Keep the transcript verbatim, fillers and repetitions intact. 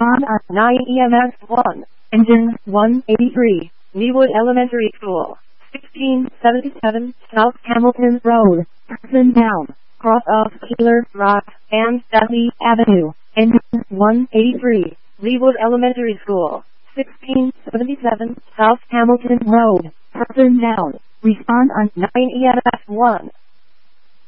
Respond on nine E M S one. Engine one eighty-three. Leewood Elementary School. sixteen seventy-seven South Hamilton Road. Person down. Cross of Keeler Rock and Dudley Avenue. Engine one eighty-three. Leewood Elementary School. sixteen seventy-seven South Hamilton Road. Person down. Respond on nine E M S one.